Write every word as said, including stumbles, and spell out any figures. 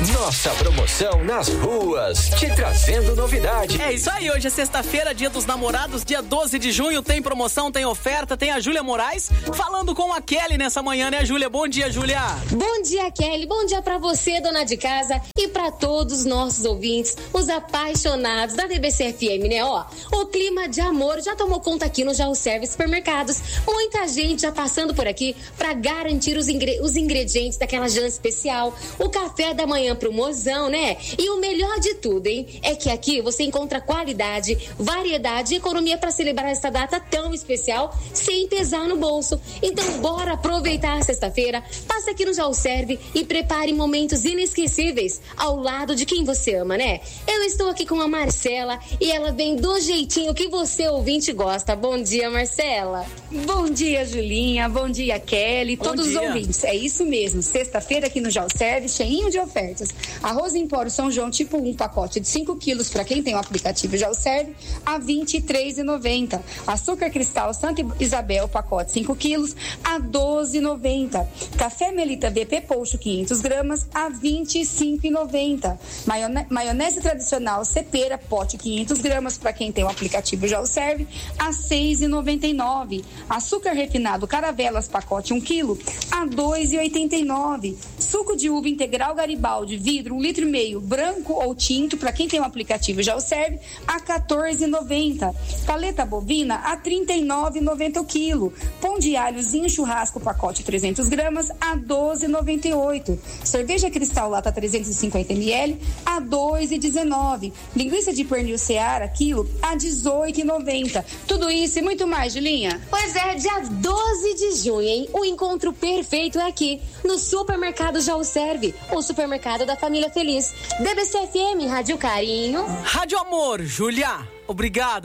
Nossa promoção nas ruas, te trazendo novidade. É isso aí, hoje é sexta-feira, dia dos namorados, dia doze de junho, tem promoção, tem oferta, tem a Júlia Moraes falando com a Kelly nessa manhã, né, Júlia? Bom dia, Júlia. Bom dia, Kelly. Bom dia pra você, dona de casa, e pra todos os nossos ouvintes, os apaixonados da D B C F M, né? Ó, o clima de amor já tomou conta aqui no Jaú Service Supermercados. Muita gente já passando por aqui pra garantir os, ingre- os ingredientes daquela janta especial, o café da manhã pro mozão, né? E o melhor de tudo, hein? É que aqui você encontra qualidade, variedade e economia pra celebrar esta data tão especial sem pesar no bolso. Então, bora aproveitar a sexta-feira, passa aqui no Jaú Serve e prepare momentos inesquecíveis ao lado de quem você ama, né? Eu estou aqui com a Marcela e ela vem do jeitinho que você, ouvinte, gosta. Bom dia, Marcela. Bom dia, Julinha. Bom dia, Kelly. Bom todos dia. os ouvintes. É isso mesmo. Sexta-feira aqui no Jaú Serve, cheinho de ofertas. Arroz em pó São João tipo um, pacote de cinco quilos para quem tem o aplicativo Jaú Serve, a vinte e três reais e noventa centavos. Açúcar cristal Santa Isabel, pacote cinco quilos, a doze reais e noventa centavos. Café Melita B P Pocho quinhentas gramas, a vinte e cinco reais e noventa centavos. Maione- Maionese tradicional Cepera, pote quinhentas gramas para quem tem o aplicativo Jaú Serve, a seis reais e noventa e nove centavos. Açúcar refinado Caravelas, pacote um quilo, a dois reais e oitenta e nove centavos. Suco de uva integral Garibaldi, vidro, um litro e meio, branco ou tinto, para quem tem o aplicativo Jaú Serve, a quatorze reais e noventa centavos. Paleta bovina, a trinta e nove reais e noventa centavos o quilo. Pão de alhozinho churrasco, pacote trezentas gramas, a doze reais e noventa e oito centavos. Cerveja Cristal Lata trezentos e cinquenta mililitros, a dois reais e dezenove centavos. Linguiça de pernil Seara, quilo, a dezoito reais e noventa centavos. Tudo isso e muito mais, Julinha. Pois é, dia doze de junho, hein? O encontro perfeito é aqui, no Supermercado Jaú Serve, o supermercado da família feliz. D B C F M, Rádio Carinho. Rádio Amor, Júlia. Obrigado.